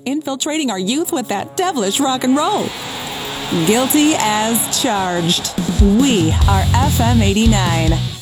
infiltrating our youth with that devilish rock and roll. Guilty as charged. We are FM 89.